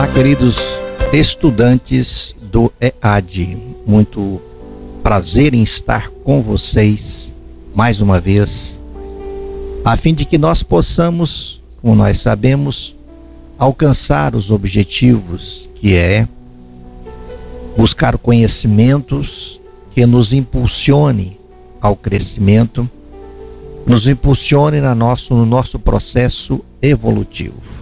Queridos estudantes do EAD, muito prazer em estar com vocês mais uma vez, a fim de que nós possamos, como nós sabemos, alcançar os objetivos, que é buscar conhecimentos que nos impulsione ao crescimento, nos impulsione no nosso processo evolutivo.